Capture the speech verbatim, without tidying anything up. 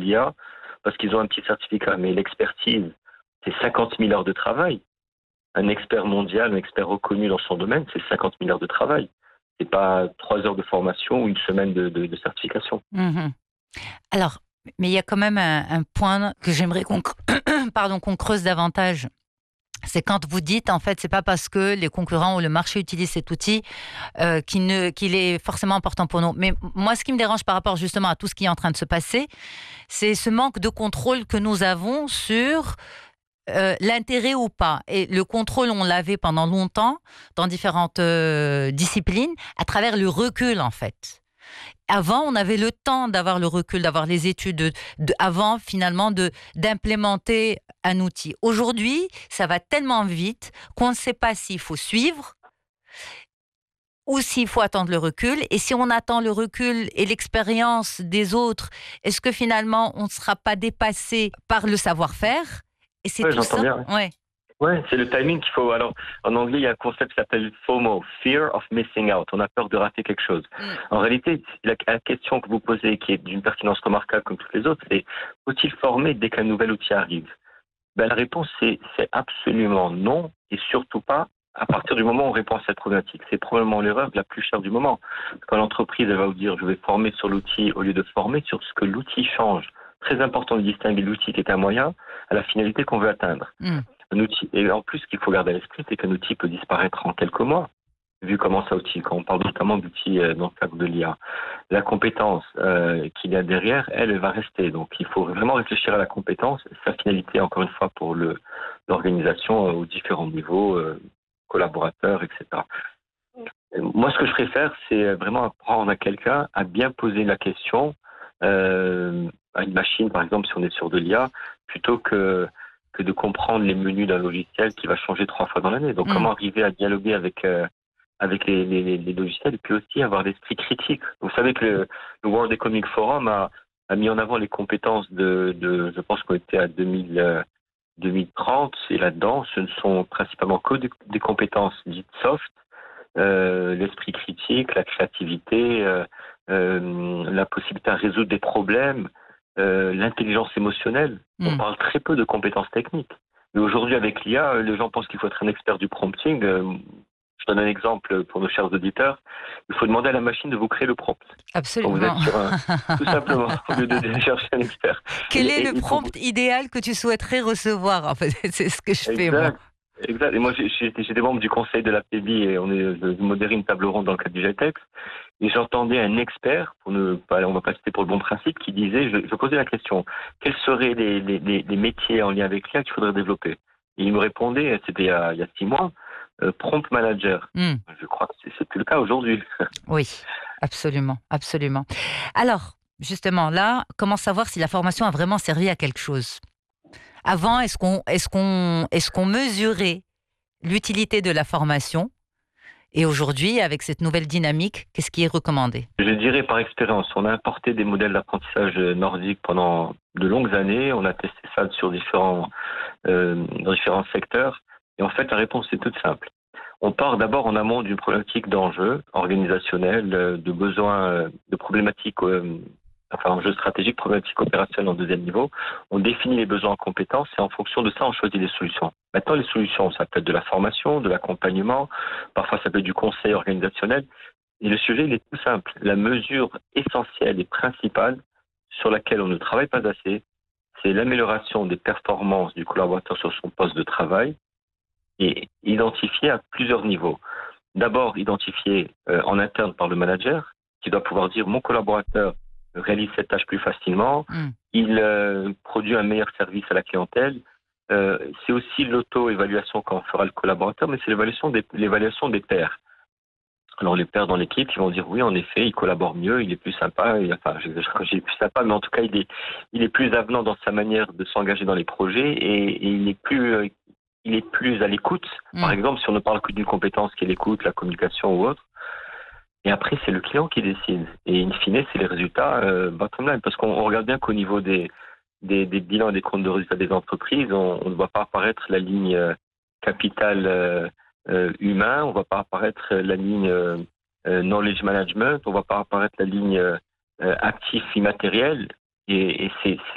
l'I A parce qu'ils ont un petit certificat. Mais l'expertise, c'est cinquante mille heures de travail. Un expert mondial, un expert reconnu dans son domaine, c'est cinquante mille heures de travail. C'est pas trois heures de formation ou une semaine de, de, de certification. Mmh. Alors, mais il y a quand même un, un point que j'aimerais qu'on, pardon, qu'on creuse davantage. C'est quand vous dites, en fait, c'est pas parce que les concurrents ou le marché utilisent cet outil euh, qu'il, ne, qu'il est forcément important pour nous. Mais moi, ce qui me dérange par rapport justement à tout ce qui est en train de se passer, c'est ce manque de contrôle que nous avons sur euh, l'intérêt ou pas. Et le contrôle, on l'avait pendant longtemps dans différentes euh, disciplines à travers le recul, en fait. Avant, on avait le temps d'avoir le recul, d'avoir les études, de, de- avant finalement de, d'implémenter un outil. Aujourd'hui, ça va tellement vite qu'on ne sait pas s'il faut suivre ou s'il faut attendre le recul. Et si on attend le recul et l'expérience des autres, est-ce que finalement on ne sera pas dépassé par le savoir-faire? Et c'est Ouais, tout j'entends ça. bien. Ouais. Ouais, c'est le timing qu'il faut. Alors, en anglais, il y a un concept qui s'appelle FOMO, Fear of Missing Out. On a peur de rater quelque chose. Mm. En réalité, la, la question que vous posez, qui est d'une pertinence remarquable comme toutes les autres, c'est faut-il former dès qu'un nouvel outil arrive? Ben, la réponse, c'est, c'est absolument non, et surtout pas à partir du moment où on répond à cette problématique. C'est probablement l'erreur la plus chère du moment. Quand l'entreprise, elle va vous dire, je vais former sur l'outil au lieu de former sur ce que l'outil change. Très important de distinguer l'outil qui est un moyen à la finalité qu'on veut atteindre. Mm. Un outil, et en plus, ce qu'il faut garder à l'esprit, c'est qu'un outil peut disparaître en quelques mois, vu comment ça outil, quand on parle notamment d'outils euh, dans le cadre de l'I A. La compétence euh, qu'il y a derrière, elle, elle va rester. Donc, il faut vraiment réfléchir à la compétence, sa finalité, encore une fois, pour le, l'organisation euh, aux différents niveaux, euh, collaborateurs, et cetera. Et moi, ce que je préfère, c'est vraiment apprendre à quelqu'un à bien poser la question euh, à une machine, par exemple, si on est sur de l'I A, plutôt que que de comprendre les menus d'un logiciel qui va changer trois fois dans l'année. Donc, Mm. comment arriver à dialoguer avec euh, avec les, les, les logiciels et puis aussi avoir l'esprit critique. Vous savez que le, le World Economic Forum a, a mis en avant les compétences de, de je pense qu'on était à deux mille, euh, deux mille trente et là-dedans, ce ne sont principalement que des, des compétences dites soft, euh, l'esprit critique, la créativité, euh, euh, la possibilité à résoudre des problèmes, euh, l'intelligence émotionnelle. On Mm. parle très peu de compétences techniques. Mais aujourd'hui, avec l'I A, les gens pensent qu'il faut être un expert du prompting. Euh, je donne un exemple pour nos chers auditeurs. Il faut demander à la machine de vous créer le prompt quand vous êtes Absolument. sur un... Tout simplement, au lieu de chercher un expert. Quel est Et, le et il faut... prompt idéal que tu souhaiterais recevoir? En fait, c'est ce que je fais moi. Exact. Exact. Et moi, j'ai- j'étais j'étais membre du conseil de l'A P B I et on est je modérais une table ronde dans le cadre du GITEX. Et j'entendais un expert, pour ne pas, on va pas citer pour le bon principe, qui disait, je, je posais la question, quels seraient les, les, les, les métiers en lien avec l'I A qu'il faudrait développer? Et il me répondait, c'était il y a, il y a six mois, euh, prompt manager. Mm. Je crois que c'est, c'est plus le cas aujourd'hui. Oui, absolument, absolument. Alors, justement, là, comment savoir si la formation a vraiment servi à quelque chose? Avant, est-ce qu'on, est-ce qu'on, est-ce qu'on mesurait l'utilité de la formation? Et aujourd'hui, avec cette nouvelle dynamique, qu'est-ce qui est recommandé? Je dirais par expérience, on a importé des modèles d'apprentissage nordiques pendant de longues années. On a testé ça sur différents, euh, dans différents secteurs. Et en fait, la réponse est toute simple. On part d'abord en amont d'une problématique d'enjeu organisationnel, euh, de besoins, euh, de problématiques, euh, enfin enjeux stratégiques, problématiques opérationnelles en deuxième niveau. On définit les besoins en compétences et en fonction de ça, on choisit les solutions. Maintenant, les solutions, ça peut être de la formation, de l'accompagnement, parfois ça peut être du conseil organisationnel. Et le sujet, il est tout simple. La mesure essentielle et principale sur laquelle on ne travaille pas assez, c'est l'amélioration des performances du collaborateur sur son poste de travail et identifié à plusieurs niveaux. D'abord, identifié euh, en interne par le manager, qui doit pouvoir dire mon collaborateur réalise cette tâche plus facilement, Mm. il euh, produit un meilleur service à la clientèle. Euh, c'est aussi l'auto-évaluation qu'en fera le collaborateur, mais c'est l'évaluation des, l'évaluation des pairs. Alors les pairs dans l'équipe, ils vont dire oui, en effet, il collabore mieux, il est plus sympa, et, enfin, je, je, je dis plus sympa, mais en tout cas, il est, il est plus avenant dans sa manière de s'engager dans les projets et, et il est plus, euh, il est plus à l'écoute. Par Mm. exemple, si on ne parle que d'une compétence qui est l'écoute, la communication ou autre. Et après, c'est le client qui décide. Et in fine, c'est les résultats euh, bottom line, parce qu'on on regarde bien qu'au niveau des, des, des bilans et des comptes de résultats des entreprises, on, on ne voit pas apparaître la ligne euh, capital euh, euh, humain, on ne voit pas apparaître la ligne euh, euh, knowledge management, on ne voit pas apparaître la ligne euh, actif immatériel. Et, et c'est,